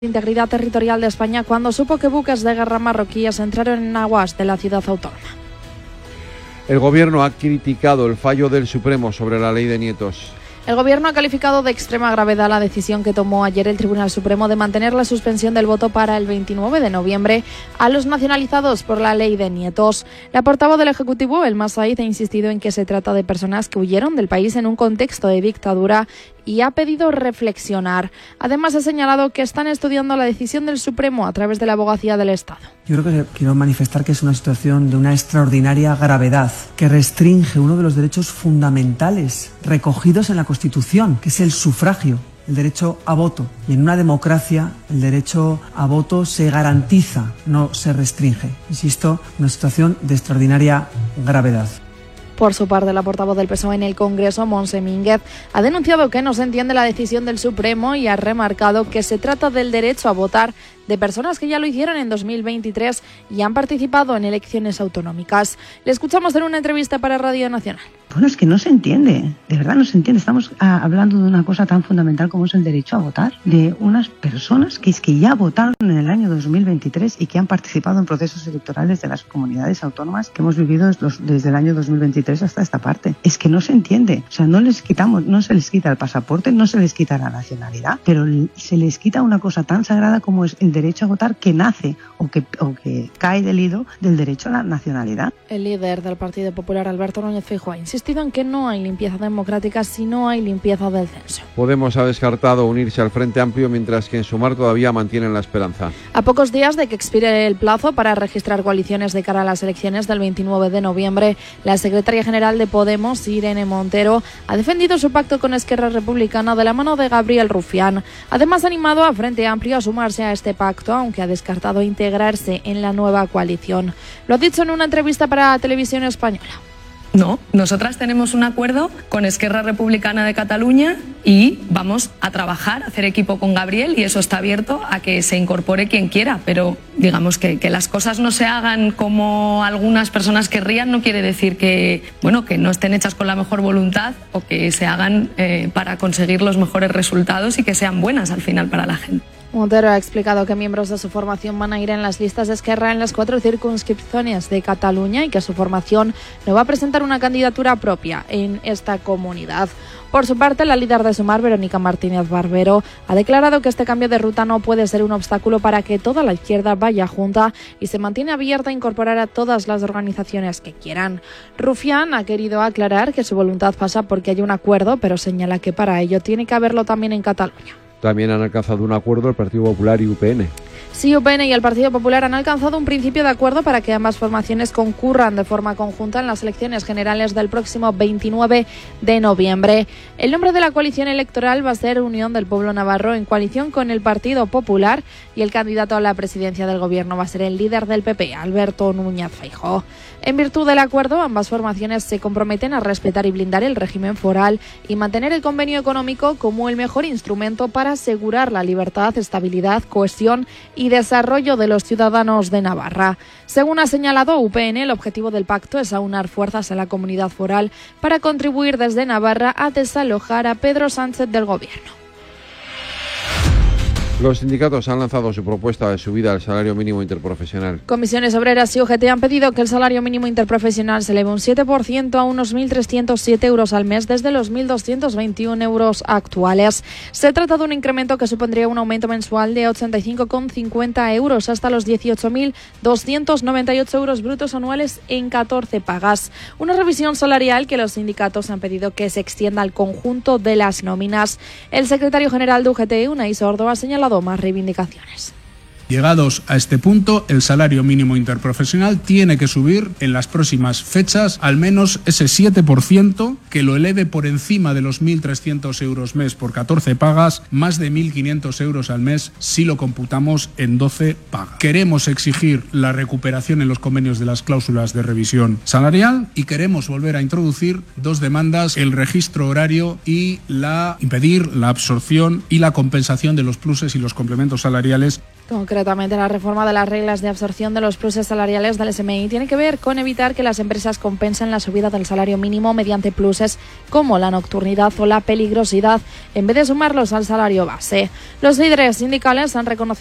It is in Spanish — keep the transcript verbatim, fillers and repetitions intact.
Integridad territorial de España cuando supo que buques de guerra marroquíes entraron en aguas de la ciudad autónoma. El Gobierno ha criticado el fallo del Supremo sobre la ley de nietos. El Gobierno ha calificado de extrema gravedad la decisión que tomó ayer el Tribunal Supremo de mantener la suspensión del voto para el veintinueve de noviembre a los nacionalizados por la ley de nietos. La portavoz del Ejecutivo, Elma Said, ha insistido en que se trata de personas que huyeron del país en un contexto de dictadura y ha pedido reflexionar. Además, ha señalado que están estudiando la decisión del Supremo a través de la Abogacía del Estado. Yo creo que quiero manifestar que es una situación de una extraordinaria gravedad que restringe uno de los derechos fundamentales recogidos en la Constitución, que es el sufragio, el derecho a voto. Y en una democracia el derecho a voto se garantiza, no se restringe. Insisto, una situación de extraordinaria gravedad. Por su parte, la portavoz del P S O E en el Congreso, Montse Mínguez, ha denunciado que no se entiende la decisión del Supremo y ha remarcado que se trata del derecho a votar de personas que ya lo hicieron en dos mil veintitrés y han participado en elecciones autonómicas. Le escuchamos en una entrevista para Radio Nacional. Bueno, es que no se entiende, de verdad no se entiende. Estamos ah, hablando de una cosa tan fundamental como es el derecho a votar, de unas personas que es que ya votaron en el año dos mil veintitrés y que han participado en procesos electorales de las comunidades autónomas que hemos vivido los, desde el año dos mil veintitrés hasta esta parte. Es que no se entiende, o sea, no les quitamos, no se les quita el pasaporte, no se les quita la nacionalidad, pero se les quita una cosa tan sagrada como es el derecho a votar, que nace o que, o que cae del hilo del derecho a la nacionalidad. El líder del Partido Popular, Alberto Núñez Feijóo, ha insistido en que no hay limpieza democrática si no hay limpieza del censo. Podemos ha descartado unirse al Frente Amplio, mientras que en Sumar todavía mantienen la esperanza. A pocos días de que expire el plazo para registrar coaliciones de cara a las elecciones del veintinueve de noviembre, la secretaria general de Podemos, Irene Montero, ha defendido su pacto con Esquerra Republicana de la mano de Gabriel Rufián. Además, ha animado a Frente Amplio a sumarse a este pacto, aunque ha descartado integrarse en la nueva coalición. Lo ha dicho en una entrevista para Televisión Española. No, nosotras tenemos un acuerdo con Esquerra Republicana de Cataluña y vamos a trabajar, a hacer equipo con Gabriel, y eso está abierto a que se incorpore quien quiera, pero digamos que, que las cosas no se hagan como algunas personas querrían no quiere decir que, bueno, que no estén hechas con la mejor voluntad o que se hagan eh, para conseguir los mejores resultados y que sean buenas al final para la gente. Montero ha explicado que miembros de su formación van a ir en las listas de Esquerra en las cuatro circunscripciones de Cataluña y que su formación no va a presentar una candidatura propia en esta comunidad. Por su parte, la líder de Sumar, Verónica Martínez Barbero, ha declarado que este cambio de ruta no puede ser un obstáculo para que toda la izquierda vaya junta y se mantiene abierta a incorporar a todas las organizaciones que quieran. Rufián ha querido aclarar que su voluntad pasa porque hay un acuerdo, pero señala que para ello tiene que haberlo también en Cataluña. También han alcanzado un acuerdo el Partido Popular y U P N. Sí, U P N y el Partido Popular han alcanzado un principio de acuerdo para que ambas formaciones concurran de forma conjunta en las elecciones generales del próximo veintinueve de noviembre. El nombre de la coalición electoral va a ser Unión del Pueblo Navarro, en coalición con el Partido Popular, y el candidato a la presidencia del gobierno va a ser el líder del P P, Alberto Núñez Feijóo. En virtud del acuerdo, ambas formaciones se comprometen a respetar y blindar el régimen foral y mantener el convenio económico como el mejor instrumento para asegurar la libertad, estabilidad, cohesión y desarrollo de los ciudadanos de Navarra. Según ha señalado U P N, el objetivo del pacto es aunar fuerzas en la comunidad foral para contribuir desde Navarra a desalojar a Pedro Sánchez del gobierno. Los sindicatos han lanzado su propuesta de subida al salario mínimo interprofesional. Comisiones Obreras y U G T han pedido que el salario mínimo interprofesional se eleve un siete por ciento a unos mil trescientos siete euros al mes desde los mil doscientos veintiuno euros actuales. Se trata de un incremento que supondría un aumento mensual de ochenta y cinco coma cincuenta euros hasta los dieciocho mil doscientos noventa y ocho euros brutos anuales en catorce pagas. Una revisión salarial que los sindicatos han pedido que se extienda al conjunto de las nóminas. El secretario general de U G T, Unai Sordo, ha señalado más reivindicaciones. Llegados a este punto, el salario mínimo interprofesional tiene que subir en las próximas fechas al menos ese siete por ciento, que lo eleve por encima de los mil trescientos euros mes por catorce pagas, más de mil quinientos euros al mes si lo computamos en doce pagas. Queremos exigir la recuperación en los convenios de las cláusulas de revisión salarial y queremos volver a introducir dos demandas: el registro horario y la impedir la absorción y la compensación de los pluses y los complementos salariales. Concretamente, la reforma de las reglas de absorción de los pluses salariales del S M I tiene que ver con evitar que las empresas compensen la subida del salario mínimo mediante pluses como la nocturnidad o la peligrosidad, en vez de sumarlos al salario base. Los líderes sindicales han reconocido